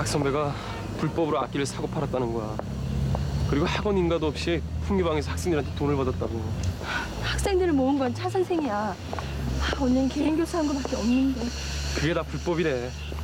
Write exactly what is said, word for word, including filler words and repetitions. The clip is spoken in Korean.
박 선배가 불법으로 악기를 사고 팔았다는 거야. 그리고 학원 인가도 없이 풍류방에서 학생들한테 돈을 받았다고. 학생들을 모은 건 차 선생이야. 아, 언니는 개인 교사한 거밖에 없는데. 그게 다 불법이래.